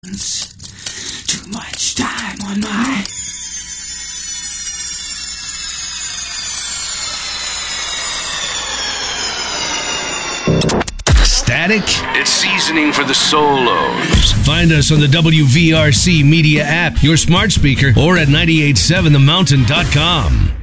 Too much time on my... Static? It's seasoning for the solos. Find us on the WVRC Media app, your smart speaker, or at 987themountain.com.